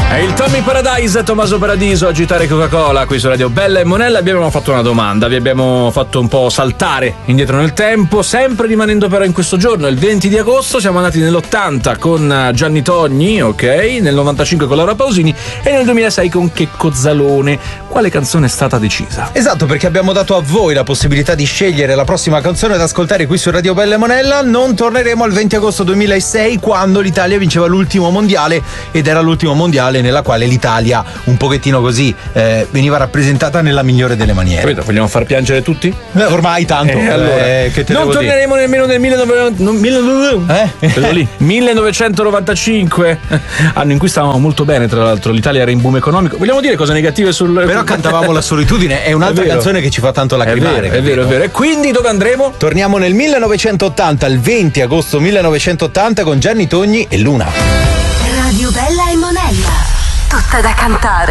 È il Tommy Paradise, Tommaso Paradiso, agitare Coca-Cola qui su Radio Bella e Monella. Abbiamo fatto una domanda, vi abbiamo fatto un po' saltare indietro nel tempo, sempre rimanendo però in questo giorno, il 20 di agosto. Siamo andati nell'80 con Gianni Togni, ok, nel 95 con Laura Pausini e nel 2006 con Checco Zalone. Quale canzone è stata decisa? Esatto, perché abbiamo dato a voi la possibilità di scegliere la prossima canzone da ascoltare qui su Radio Bella e Monella. Non torneremo al 20 agosto 2006 quando l'Italia vinceva l'ultimo mondiale, ed era l'ultimo mondiale nella quale l'Italia un pochettino così veniva rappresentata nella migliore delle maniere. Capito? Vogliamo far piangere tutti? Ormai tanto. Allora, che te non torneremo nemmeno nel 1995, anno in cui stavamo molto bene, tra l'altro l'Italia era in boom economico. Vogliamo dire cose negative sul... Però cantavamo La solitudine, è un'altra canzone che ci fa tanto lacrimare. È vero. E quindi dove andremo? Torniamo nel 1980, il 20 agosto 1980 con Gianni Togni e Luna. Radio Bella e Monella, tutta da cantare.